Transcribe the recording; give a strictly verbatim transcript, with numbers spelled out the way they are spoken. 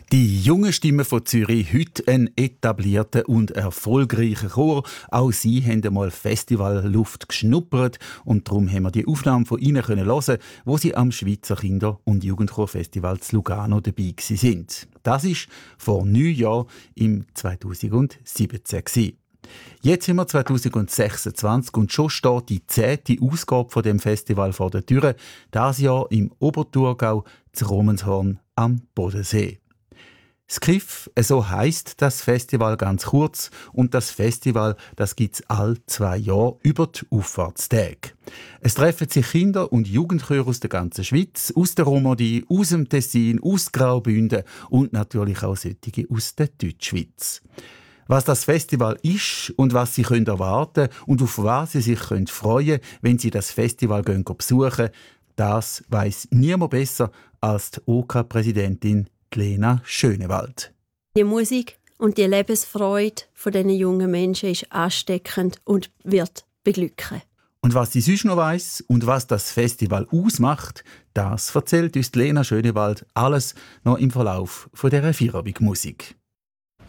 Die junge Stimme von Zürich, heute ein etablierter und erfolgreicher Chor. Auch sie haben einmal Festivalluft geschnuppert und darum haben wir die Aufnahme von ihnen hören können, wo sie am Schweizer Kinder- und Jugendchorfestival zu Lugano dabei sind. Das ist vor neun Jahren im zweitausendsiebzehn gewesen. Jetzt haben wir zweitausendsechsundzwanzig und schon steht die zehnte Ausgabe von dem Festival vor der Tür. Das Jahr im Oberthurgau zu Romenshorn am Bodensee. Skiff, so heisst das Festival ganz kurz, und das Festival, das gibt's all zwei Jahre über die Auffahrtstage. Es treffen sich Kinder- und Jugendchöre aus der ganzen Schweiz, aus der Romandie, aus dem Tessin, aus Graubünden und natürlich auch solche aus der Deutschschweiz. Was das Festival ist und was Sie können erwarten und auf was Sie sich freuen können, wenn Sie das Festival gehen besuchen, das weiss niemand besser als die O K-Präsidentin Lena Schönewald. Die Musik und die Lebensfreude von diesen jungen Menschen ist ansteckend und wird beglücken. Und was sie sonst noch weiss und was das Festival ausmacht, das erzählt uns Lena Schönewald alles noch im Verlauf von dieser Feierabendmusik.